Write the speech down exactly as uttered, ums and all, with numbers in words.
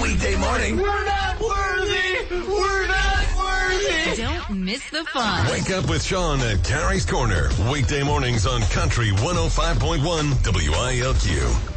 weekday morning. We're not worthy. We're not worthy. Don't miss the fun. Wake up with Sean at Carrie's Corner. Weekday mornings on Country one oh five point one W I L Q.